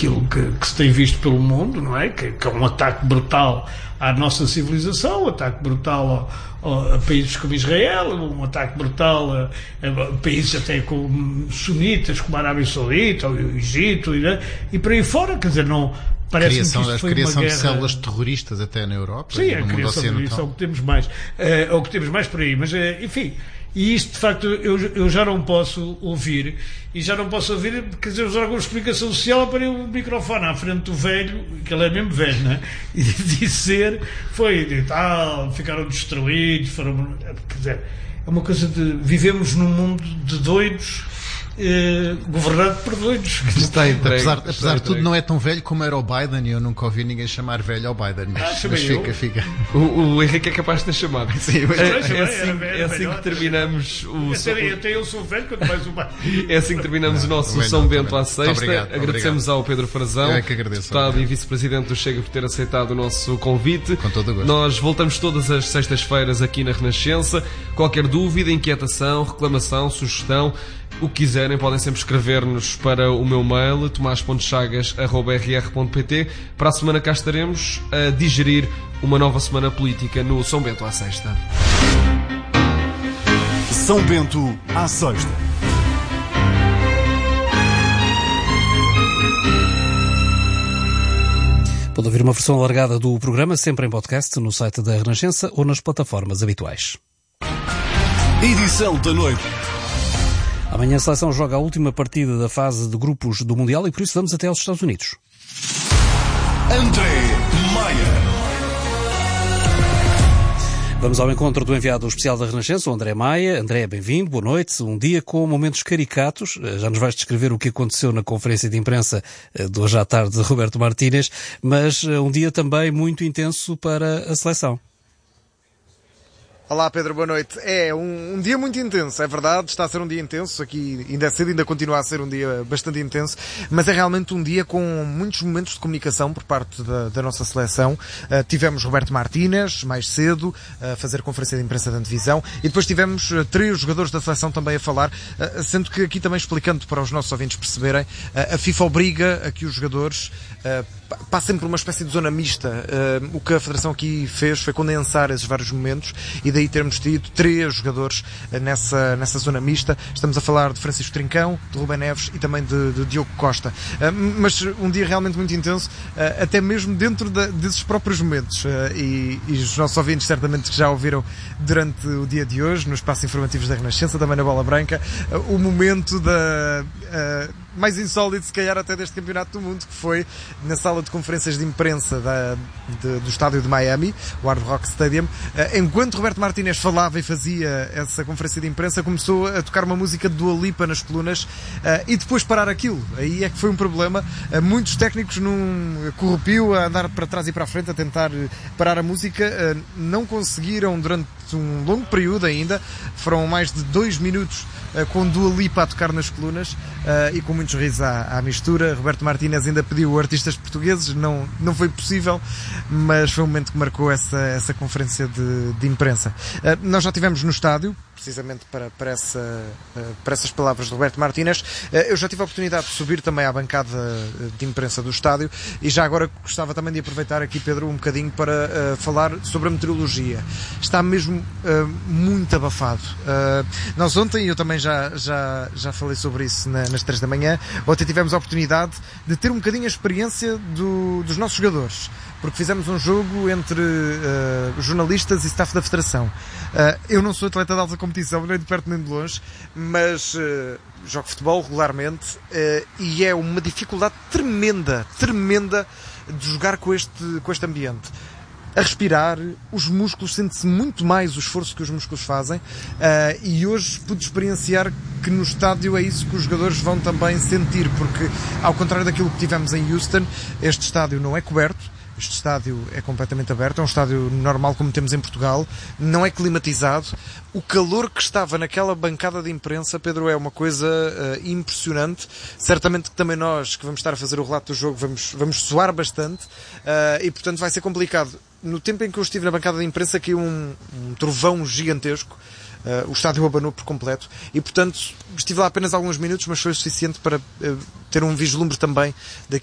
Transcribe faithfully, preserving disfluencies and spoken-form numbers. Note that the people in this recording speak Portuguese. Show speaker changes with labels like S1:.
S1: aquilo que, que se tem visto pelo mundo, não é? Que, que é um ataque brutal à nossa civilização, um ataque brutal ao, ao, a países como Israel, um ataque brutal a, a países até como sunitas, como a Arábia Saudita, ou o Egito, e, e por aí fora, quer dizer, não... Parece
S2: criação,
S1: que isto foi
S2: a criação
S1: uma
S2: de
S1: guerra...
S2: células terroristas até na Europa.
S1: Sim,
S2: e no
S1: a
S2: mundo
S1: criação
S2: ocidental.
S1: disso é o que temos mais. É, é o que temos mais por aí. Mas, é, enfim, e isto, de facto, eu, eu já não posso ouvir, e já não posso ouvir, quer dizer, os órgãos de comunicação social para o microfone à frente do velho, que ele é mesmo velho, não é? E dizer, foi e tal, ficaram destruídos, foram... Quer dizer, é uma coisa de... Vivemos num mundo de doidos... Eh, governado por doidos.
S3: Está entregue,
S2: apesar
S3: está
S2: apesar de tudo,
S3: entregue.
S2: não é tão velho como era o Biden, e eu nunca ouvi ninguém chamar velho ao Biden. Mas,
S1: Ah,
S2: mas
S1: eu.
S2: fica, fica.
S3: O, o Henrique é capaz de ter chamado.
S2: Sim, mas
S3: é,
S1: Pois,
S3: é
S1: era
S3: assim,
S1: velho,
S3: é assim
S1: velhote.
S3: que terminamos o,
S1: Até, até eu sou velho, quanto mais o Biden.
S3: é assim que terminamos o nosso
S2: também
S3: São
S2: não,
S3: Bento
S2: também
S3: à
S2: não.
S3: sexta.
S2: Obrigado,
S3: Agradecemos
S2: obrigado.
S3: ao Pedro Frazão,
S2: Eu é que agradeço,
S3: deputado
S2: obrigado.
S3: e vice-presidente do Chega, por ter aceitado o nosso convite.
S2: Com todo o gosto.
S3: Nós voltamos todas as sextas-feiras aqui na Renascença. Qualquer dúvida, inquietação, reclamação, sugestão, o que quiserem, podem sempre escrever-nos para o meu mail, tomás ponto chagas arroba r r ponto p t. Para a semana cá estaremos a digerir uma nova semana política no São Bento à sexta.
S4: São Bento à sexta.
S5: Pode ouvir uma versão alargada do programa sempre em podcast no site da Renascença ou nas plataformas habituais.
S4: Edição da noite.
S5: Amanhã a seleção joga a última partida da fase de grupos do Mundial e por isso vamos até aos Estados Unidos.
S4: André Maia.
S5: Vamos ao encontro do enviado especial da Renascença, o André Maia. André, bem-vindo, boa noite. Um dia com momentos caricatos. Já nos vais descrever o que aconteceu na conferência de imprensa de hoje à tarde de Roberto Martínez, mas um dia também muito intenso para a seleção.
S6: Olá Pedro, boa noite. É um, um dia muito intenso, é verdade, está a ser um dia intenso, aqui ainda é cedo, ainda continua a ser um dia bastante intenso, mas é realmente um dia com muitos momentos de comunicação por parte da, da nossa seleção. Uh, tivemos Roberto Martínez, mais cedo, a fazer conferência de imprensa da antevisão, e depois tivemos uh, três jogadores da seleção também a falar, uh, sendo que aqui também explicando para os nossos ouvintes perceberem, uh, a FIFA obriga a que os jogadores uh, passem por uma espécie de zona mista. Uh, o que a Federação aqui fez foi condensar esses vários momentos, e daí termos tido três jogadores nessa, nessa zona mista. Estamos a falar de Francisco Trincão, de Rubem Neves e também de, de Diogo Costa. Uh, mas um dia realmente muito intenso, uh, até mesmo dentro de, desses próprios momentos. Uh, e, e os nossos ouvintes certamente que já ouviram durante o dia de hoje, nos espaços informativos da Renascença, também na Bola Branca, uh, o momento da... Uh, mais insólito, se calhar, até deste Campeonato do Mundo, que foi na sala de conferências de imprensa da, de, do estádio de Miami, o Hard Rock Stadium. Enquanto Roberto Martínez falava e fazia essa conferência de imprensa, começou a tocar uma música de Dua Lipa nas colunas e depois parar aquilo. Aí é que foi um problema. Muitos técnicos num corrupio a andar para trás e para a frente a tentar parar a música. Não conseguiram durante um longo período ainda. Foram mais de dois minutos com Dua Lipa a tocar nas colunas uh, e com muitos risos à, à mistura. Roberto Martínez ainda pediu artistas portugueses, não, não foi possível, mas foi um momento que marcou essa, essa conferência de, de imprensa. Uh, nós já estivemos no estádio, precisamente para, para, essa, uh, para essas palavras de Roberto Martínez. Uh, eu já tive a oportunidade de subir também à bancada de imprensa do estádio e já agora gostava também de aproveitar aqui, Pedro, um bocadinho para uh, falar sobre a meteorologia. Está mesmo uh, muito abafado. Uh, nós ontem, eu também já, já, já falei sobre isso na, nas três da manhã, ontem tivemos a oportunidade de ter um bocadinho a experiência do, dos nossos jogadores, porque fizemos um jogo entre uh, jornalistas e staff da Federação. Uh, eu não sou atleta de alta competição, nem de perto nem de longe, mas uh, jogo futebol regularmente uh, e é uma dificuldade tremenda, tremenda de jogar com este, com este ambiente. A respirar, os músculos, sente-se muito mais o esforço que os músculos fazem, uh, e hoje pude experienciar que no estádio é isso que os jogadores vão também sentir, porque ao contrário daquilo que tivemos em Houston, este estádio não é coberto. Este estádio é completamente aberto, é um estádio normal como temos em Portugal, não é climatizado. O calor que estava naquela bancada de imprensa, Pedro, é uma coisa uh, impressionante. Certamente que também nós, que vamos estar a fazer o relato do jogo, vamos, vamos suar bastante, uh, e portanto vai ser complicado. No tempo em que eu estive na bancada de imprensa caiu um, um trovão gigantesco. Uh, o estádio abanou por completo e, portanto, estive lá apenas alguns minutos, mas foi o suficiente para uh, ter um vislumbre também daquilo